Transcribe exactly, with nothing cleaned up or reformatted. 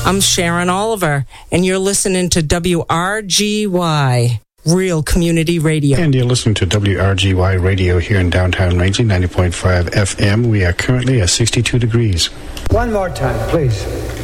I'm Sharon Oliver, and you're listening to W R G Y, Real Community Radio. And you're listening to W R G Y Radio here in downtown Rangeley, ninety point five F M. We are currently at sixty-two degrees. One more time, please.